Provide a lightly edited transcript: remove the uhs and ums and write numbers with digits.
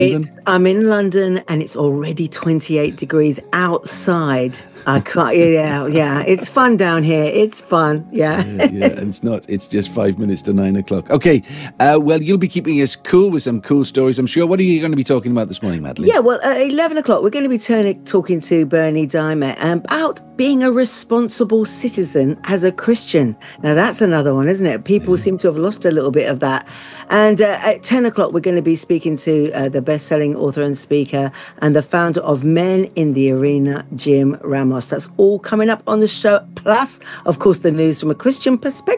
London? I'm in London and it's already 28 degrees outside. I can't, yeah. It's fun down here. It's fun, yeah. It's just 5 minutes to 9 o'clock. Okay, well, you'll be keeping us cool with some cool stories, I'm sure. What are you going to be talking about this morning, Madeline? Yeah, well, at 11 o'clock, we're going to be talking to Bernie Diamond about being a responsible citizen as a Christian. Now, that's another one, isn't it? People seem to have lost a little bit of that. And at 10 o'clock, we're going to be speaking to the best-selling author and speaker and the founder of Men in the Arena, Jim Ramos. That's all coming up on the show. Plus, of course, the news from a Christian perspective.